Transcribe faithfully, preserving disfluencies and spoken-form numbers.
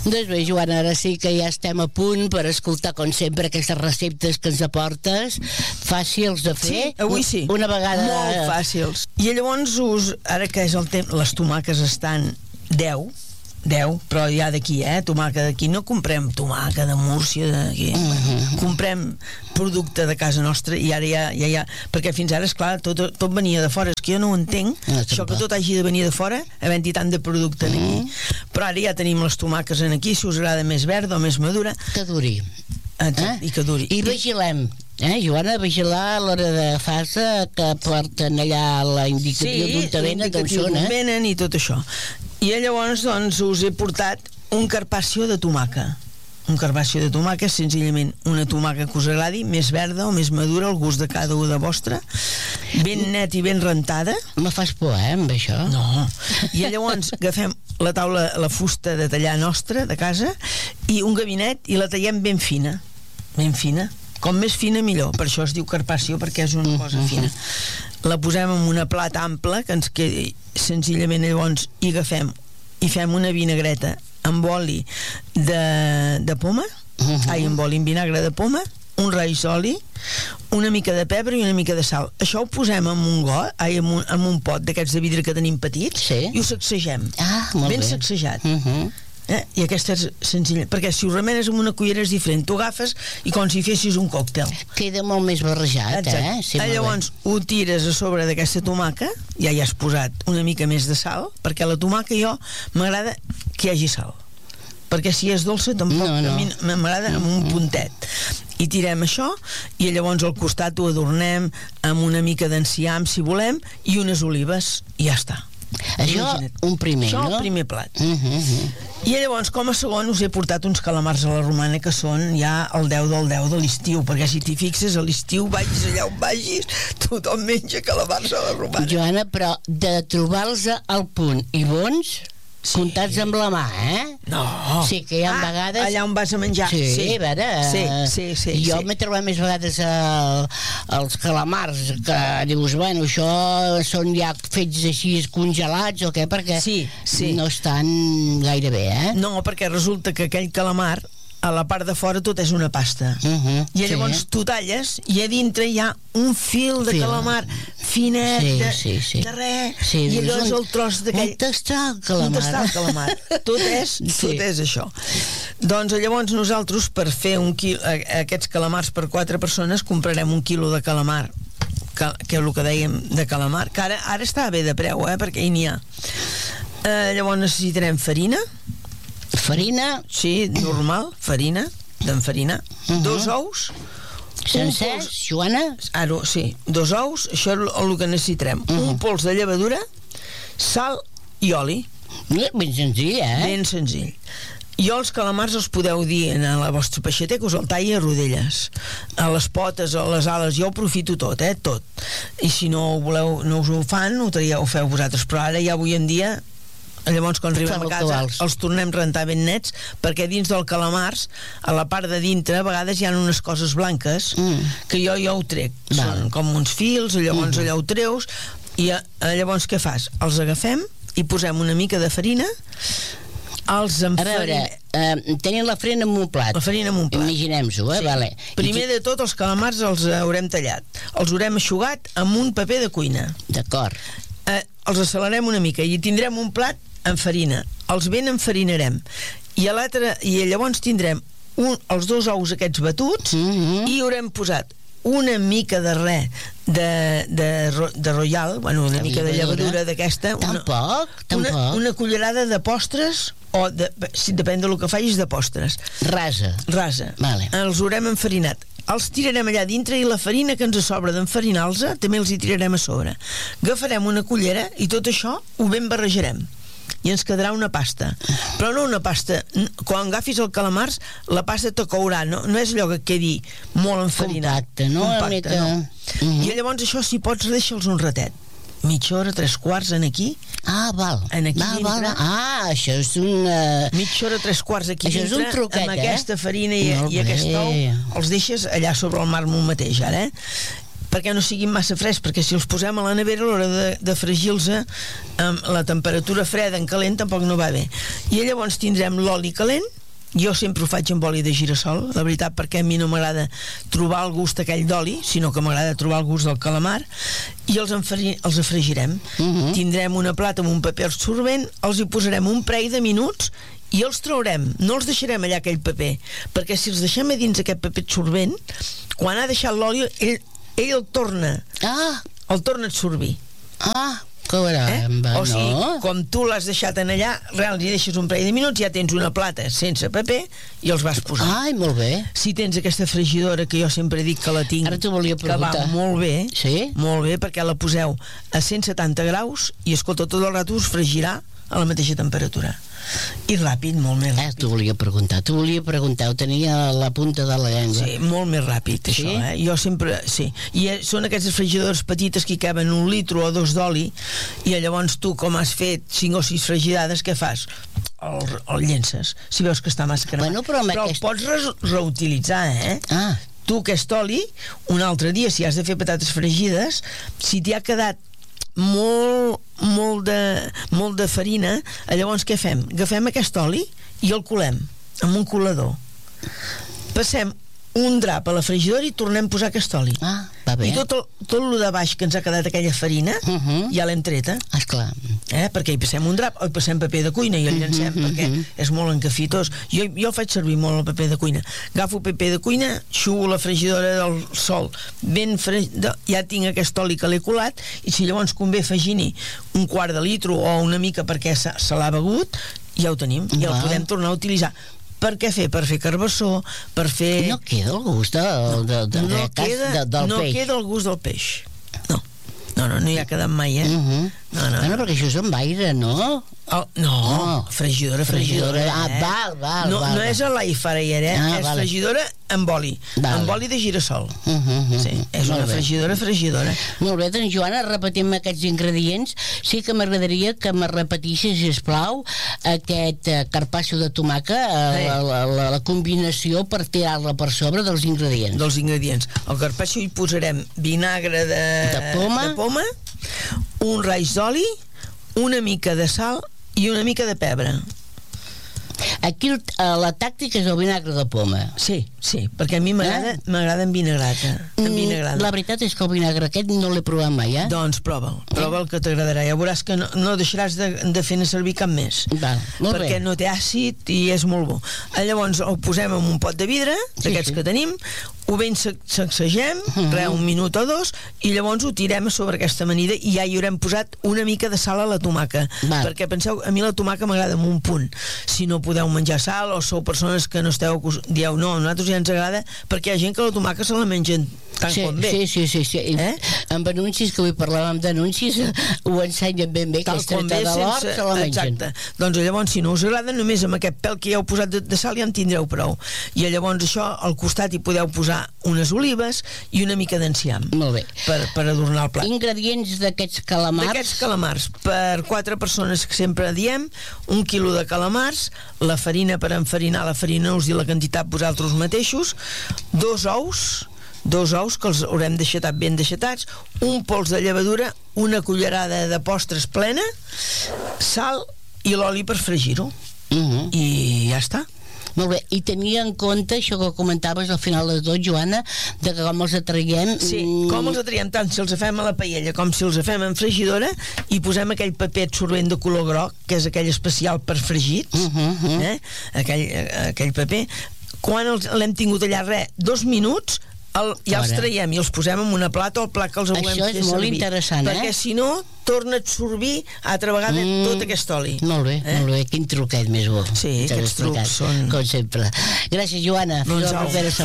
Doncs bé, Joana, ara sí que ja estem a punt per escoltar, com sempre, aquestes receptes que ens aportes, fàcils de fer. Sí, avui sí. Una vegada... Molt fàcils. I llavors, us, ara que és el temps, les tomaques estan deu, deu, però ja d'aquí, eh? Tomàquet d'aquí. No comprem tomàquet de Múrcia, d'aquí. Uh-huh. Comprem producte de casa nostra i ara ja, ja, ja... Perquè fins ara, esclar, tot, tot venia de fora. És que jo no ho entenc, no, això que tot hagi de venir de fora, havent-hi tant de producte uh-huh. aquí. Però ara ja tenim les tomàquets en aquí, si us agrada més verda o més madura. Que duri. Exacte, eh? I que duri. I vigilem. Eh, Joana, vigilar a l'hora de fase que porten allà la indicació sí, d'on venen, d'on són, eh? venen i tot això. I llavors, doncs, us he portat un carpaccio de tomaca. Un carpaccio de tomaca, senzillament una tomaca que us agradi, més verda o més madura, al gust de cada un de vostre, ben net i ben rentada. Me fas por, eh, amb això? No. I llavors agafem la taula, la fusta de tallar nostra, de casa, i un gabinet, i la tallem ben fina. Ben fina. Com més fina millor, per això es diu carpaccio, perquè és una cosa fina. La posem en una plata ampla que ens quedi senzillament, llavors hi agafem i fem una vinagreta amb oli de, de poma, uh-huh. ai, amb oli amb vinagre de poma, un raig d'oli, una mica de pebre i una mica de sal. Això ho posem en un got, ai, en un, en un pot d'aquests de vidre que tenim petits, sí. i ho sacsegem. Ah, molt ben bé. sacsejat. Uh-huh. Eh? I aquesta és senzilla, perquè si ho remenes amb una cullera és diferent, tu agafes i com si fessis un còctel, queda molt més barrejat. exacte. eh? Sí, Llavors ho tires a sobre d'aquesta tomaca, ja hi has posat una mica més de sal, perquè la tomaca jo m'agrada que hi hagi sal, perquè si és dolça tampoc, no, no. a mi m'agrada amb un puntet. I tirem això i llavors al costat ho adornem amb una mica d'enciam si volem i unes olives i ja està. Això Imagina't. un primer, això no? el primer plat. Uh -huh, uh -huh. I llavors, com a segon, us he portat uns calamars a la romana que són ja el deu del deu de l'estiu, perquè si t'hi fixes, a l'estiu vagis allà on vagis, tothom menja calamars a la romana. Joana, però de trobar-los al punt i bons, sí. comptats amb la mà, eh? No. Sí, que hi ha ah, vegades... allà on vas a menjar. Sí, sí. a veure... Sí, sí, sí. Jo sí. m'he trobat més vegades el, els calamars que dius, bueno, això són ja fets així congelats o què, perquè sí, sí. no estan gaire bé, eh? No, perquè resulta que aquell calamar a la part de fora tot és una pasta. Uh-huh, I llavors sí. tu talles i a dintre hi ha un fil de fil. calamar finet, sí, de, sí, sí. de res, sí, i allò és el tros d'aquell... On està el calamar? On està el calamar? Tot és, sí. tot és això. Doncs llavors nosaltres, per fer un quilo, aquests calamars per quatre persones, comprarem un quilo de calamar, que, que és el que dèiem de calamar, que ara, ara està bé de preu, eh, perquè hi n'hi ha. Eh, llavors necessitarem farina. Farina? Sí, normal, farina, d'enfarinar. Uh-huh. Dos ous. Sencers, Joana? Ara, sí, dos ous, això és el, el que necessitarem. Uh-huh. Un pols de llevadura, sal i oli. Ben senzill, eh? Ben senzill. Jo els calamars els podeu dir en la vostra peixater que us el talli a rodelles, a les potes, a les ales, jo ho aprofito tot, eh, tot. I si no ho voleu, no us ho fan, ho, traieu, ho feu vosaltres, però ara ja avui en dia llavors quan arribem a casa els tornem a rentar ben nets, perquè dins del calamars a la part de dintre a vegades hi ha unes coses blanques mm. que jo ja ho trec, Val. Són com uns fils, llavors mm. allò ho treus i llavors què fas? Els agafem i posem una mica de farina, els enfarinem. A veure, uh, tenim la farina en un plat. La farina en un plat. Imaginem-s'ho, eh? Sí. Vale. Primer de tot els calamars els haurem tallat, els haurem eixugat amb un paper de cuina. D'acord. Eh, els assalarem una mica i tindrem un plat amb farina, els ben enfarinarem i, a l'altre, i llavors tindrem un, els dos ous aquests batuts mm-hmm. i haurem posat una mica de res de, de, de royal, bueno, una de mica de llevadura d'aquesta, una, tampoc, tampoc. Una, una cullerada de postres o de, si depèn del que facis de postres rasa, rasa. Vale. Els haurem enfarinat, els tirarem allà dintre i la farina que ens sobra d'enfarinar-los també els hi tirarem a sobre, agafarem una cullera i tot això ho ben barrejarem i ens quedarà una pasta, però no una pasta, quan agafis el calamars la pasta te courà, no, no és allò que quedi molt enfarinat, compacte, no? compacte, mica... no. Uh-huh. I llavors això si pots deixa'ls un ratet, mitja hora, tres quarts en aquí. Ah, val. En aquí val, dintre. Val. Ah, això és un... Uh... Mitja hora, tres quarts aquí això dintre, és un truquet, amb aquesta farina i, no, i aquest ou, els deixes allà sobre el màrmol mateix, ara, eh? Perquè no siguin massa freds, perquè si els posem a la nevera a l'hora de, de fregir-los amb la temperatura freda en calent tampoc no va bé. I llavors tindrem l'oli calent Jo sempre ho faig amb oli de girassol, la veritat, perquè a mi no m'agrada trobar el gust aquell d'oli, sinó que m'agrada trobar el gust del calamar, i els, enfari, els afregirem. Uh-huh. Tindrem una plata amb un paper absorbent, els hi posarem un parell de minuts i els traurem, no els deixarem allà aquell paper, perquè si els deixem a dins aquest paper absorbent, quan ha deixat l'oli, ell, ell el torna, Ah, el torna a absorbir. ah, caramba, eh? O sigui, no? com tu l'has deixat en allà, realment hi deixes un parell de minuts, ja tens una plata sense paper i els vas posar. Ai, molt bé. Si tens aquesta fregidora, que jo sempre dic que la tinc, Ara t'ho volia que va preguntar. molt bé, Sí? molt bé, perquè la poseu a cent setanta graus i, escolta, tot el rato us fregirà a la mateixa temperatura. I ràpid, molt més Eh, ràpid. t'ho volia preguntar, t'ho volia preguntar, ho tenia a la punta de la llengua. Sí, molt més ràpid, Sí? això, eh? Jo sempre, sí. I eh, són aquestes fregidores petites que hi caben un litre o dos d'oli, i llavors tu, com has fet cinc o sis fregidades, què fas? El, el llences, si veus que està massa cremat. Bueno, però amb però aquest- el pots re reutilitzar, eh? Ah, Tu aquest oli, un altre dia, si has de fer patates fregides, si t'hi ha quedat molt, molt, de, molt de farina, llavors què fem? Agafem aquest oli i el colem amb un colador. Passem un drap a la frigidora i tornem a posar aquest oli. ah, va bé. I tot el, tot el de baix que ens ha quedat aquella farina, Uh -huh. ja l'hem treta, Esclar. eh? Perquè hi passem un drap o hi passem paper de cuina i el llancem, Uh -huh, perquè uh -huh. és molt encafitós. Jo, jo faig servir molt el paper de cuina. Agafo paper de cuina, xugo la fregidora del sol ben freda, ja tinc aquest oli que l'he colat, i si llavors convé afegir-hi un quart de litre o una mica perquè se, se l'ha begut, ja ho tenim, ja Val. el podem tornar a utilitzar. Per què fer? Per fer carbassó, per fer... No queda el gust de, de, de, no de, queda, de, del no peix. queda el gust del peix. No, no, no, no hi ha quedat mai, eh? Uh -huh. No, no. Bueno, perquè això és amb aire, no? Oh, no, Oh. fregidora, fregidora. Fregidora, ah, eh? val, val, no, val, no val. és a l'air fryer, eh? Ah, és vale. fregidora amb oli, Vale. amb oli de girassol. Uh -huh, uh -huh. Sí, és Molt una bé. fregidora, fregidora. Molt bé, doncs Joana, repetim aquests ingredients. Sí que m'agradaria que me repetissis, sisplau, aquest eh, carpaccio de tomàquet, eh, Sí. la, la, la, la combinació per tirar-la per sobre dels ingredients. Dels ingredients. Al carpaccio hi posarem vinagre de, De poma. de poma, un raig d'oli, una mica de sal i una mica de pebre. Aquí el- eh, la tàctica és el vinagre de poma. Sí, sí, perquè a mi m'agrada Eh? m'agrada en vinagrata. En Mm, vinagrada. La veritat és que el vinagre aquest no l'he provat mai, eh? Doncs prova'l, prova'l que t'agradarà. Ja veuràs que no, no deixaràs de, de fer-ne servir cap més. Val, molt perquè bé. no té àcid i és molt bo. Llavors el posem en un pot de vidre, Sí, d'aquests sí. que tenim, ho ben sac- sacsegem, Mhm. re, un minut o dos, i llavors ho tirem a sobre aquesta amanida i ja hi haurem posat una mica de sal a la tomaca. Val. Perquè penseu, a mi la tomaca m'agrada amb un punt. Si no podeu menjar sal o sou persones que no esteu acus- dieu, no, a nosaltres ja ens agrada, perquè hi ha gent que la tomaca se la mengen tant Sí, com bé. sí, sí, sí, sí. Eh? Amb anuncis, que avui parlàvem d'anuncis, ho ensenyen ben bé, Tal aquesta com treta ve, de l'hort sense... se la mengen. Exacte. Doncs llavors, si no us agrada, només amb aquest pèl que ja heu posat de, de sal ja en tindreu prou. I llavors això, al costat hi podeu posar unes olives i una mica d'enciam Molt bé. per, per adornar el plat. Ingredients d'aquests calamars. D'aquests calamars, per quatre persones que sempre diem, un quilo de calamars, la farina per enfarinar, la farina us diu la quantitat vosaltres mateixos, dos ous, dos ous que els haurem deixatat ben deixatats, un pols de llevadura, una cullerada de postres plena, sal i l'oli per fregir-ho. Uh -huh. I ja està. Molt bé, i tenia en compte això que comentaves al final de tot, Joana, de que com els atraiem... Sí, mm, com els atriem tant si els fem a la paella com si els fem en fregidora, i posem aquell paper absorbent de color groc, que és aquell especial per fregits, Uh -huh, uh -huh. eh? aquell, aquell paper, quan els- l'hem tingut allà res, dos minuts, el, ja els Ara. traiem i els posem en una plata o el plat que els volem Això és fer molt servir. interessant, eh? Perquè si no, torna a absorbir altra vegada Mm. tot aquest oli. Molt bé, Eh? molt bé, quin truquet més bo. Sí, Ens has aquests trucs explicat, són- com sempre. Gràcies, Joana. Fins Doncs la au. propera setmana.